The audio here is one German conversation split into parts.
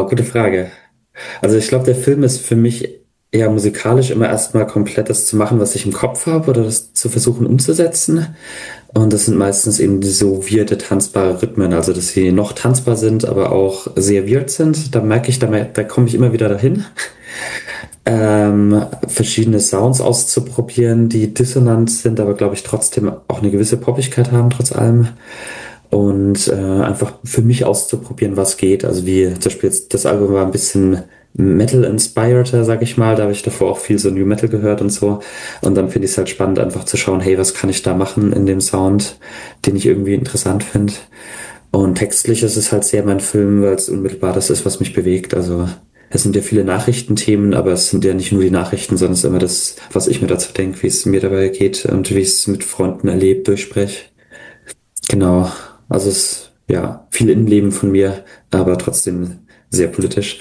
gute Frage. Also ich glaube, der Film ist für mich eher musikalisch immer erstmal komplett das zu machen, was ich im Kopf habe oder das zu versuchen umzusetzen. Und das sind meistens eben so weirde tanzbare Rhythmen, also dass sie noch tanzbar sind, aber auch sehr weird sind. Da merke ich, da komme ich immer wieder dahin. Verschiedene Sounds auszuprobieren, die dissonant sind, aber glaube ich trotzdem auch eine gewisse Poppigkeit haben, trotz allem. Und einfach für mich auszuprobieren, was geht. Also wie zum Beispiel jetzt das Album war ein bisschen Metal-inspireder, sag ich mal. Da habe ich davor auch viel so New Metal gehört und so. Und dann finde ich es halt spannend, einfach zu schauen, hey, was kann ich da machen in dem Sound, den ich irgendwie interessant finde. Und textlich ist es halt sehr mein Film, weil es unmittelbar das ist, was mich bewegt. Also es sind ja viele Nachrichtenthemen, aber es sind ja nicht nur die Nachrichten, sondern es ist immer das, was ich mir dazu denke, wie es mir dabei geht und wie ich es mit Freunden erlebt, durchspreche. Genau. Also es ist ja viel Innenleben von mir, aber trotzdem sehr politisch.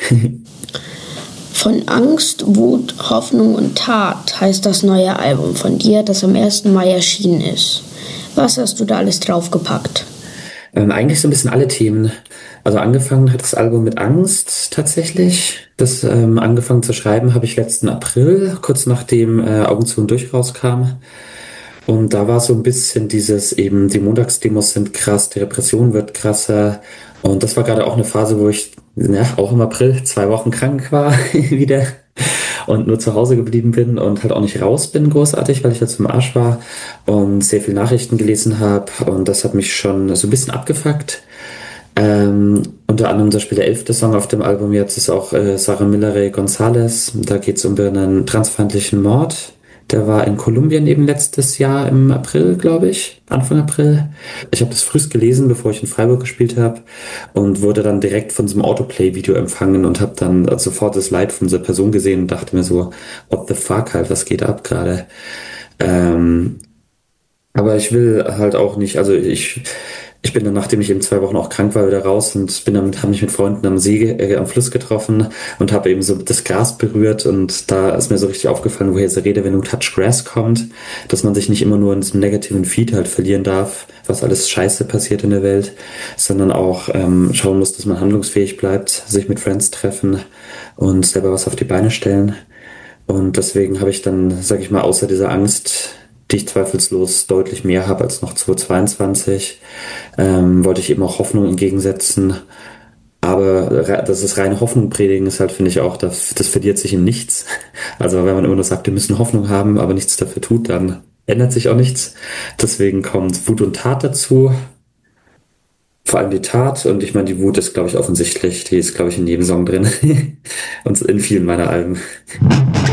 Von Angst, Wut, Hoffnung und Tat heißt das neue Album von dir, das am 1. Mai erschienen ist. Was hast du da alles draufgepackt? Eigentlich so ein bisschen alle Themen. Also angefangen hat das Album mit Angst tatsächlich. Das angefangen zu schreiben habe ich letzten April, kurz nachdem Augen zu und durch rauskam. Und da war so ein bisschen dieses eben, die Montagsdemos sind krass, die Repression wird krasser. Und das war gerade auch eine Phase, wo ich, ja, auch im April 2 Wochen krank war wieder und nur zu Hause geblieben bin und halt auch nicht raus bin großartig, weil ich jetzt im Arsch war und sehr viel Nachrichten gelesen habe. Und das hat mich schon so ein bisschen abgefuckt. Unter anderem zum Beispiel der 11. Song auf dem Album jetzt ist auch Sarah Millaray Gonzalez. Da geht es um einen transfeindlichen Mord. Der war in Kolumbien eben letztes Jahr im April, glaube ich, Anfang April. Ich habe das frühest gelesen, bevor ich in Freiburg gespielt habe und wurde dann direkt von so einem Autoplay-Video empfangen und habe dann sofort das Leid von dieser Person gesehen und dachte mir so, what the fuck halt, was geht ab gerade? Ähm, aber ich will halt auch nicht, also ich bin dann, nachdem ich eben 2 Wochen auch krank war, wieder raus und habe mich mit Freunden am Fluss getroffen und habe eben so das Gras berührt und da ist mir so richtig aufgefallen, woher diese Redewendung Touch Grass kommt, dass man sich nicht immer nur in diesem negativen Feed halt verlieren darf, was alles Scheiße passiert in der Welt, sondern auch schauen muss, dass man handlungsfähig bleibt, sich mit Friends treffen und selber was auf die Beine stellen. Und deswegen habe ich dann, sag ich mal, außer dieser Angst, die ich zweifellos deutlich mehr habe als noch 2022, wollte ich eben auch Hoffnung entgegensetzen. Aber das ist reine Hoffnung predigen, ist halt, finde ich auch, das verliert sich in nichts. Also wenn man immer nur sagt, wir müssen Hoffnung haben, aber nichts dafür tut, dann ändert sich auch nichts. Deswegen kommt Wut und Tat dazu. Vor allem die Tat. Und ich meine, die Wut ist, glaube ich, offensichtlich. Die ist, glaube ich, in jedem Song drin. Und in vielen meiner Alben.